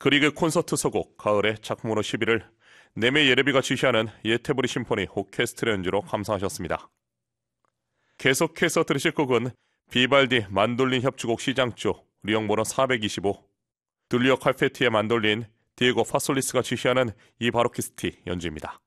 그리그 콘서트 서곡 가을의 작품으로 11을 네메 예레비가 지휘하는 예테부리 심포니 오케스트라 연주로 감상하셨습니다. 계속해서 들으실 곡은 비발디 만돌린 협주곡 시장조 리옹번호 425, 둘리오 칼페티의 만돌린 디에고 파솔리스가 지휘하는 이 바로키스티 연주입니다.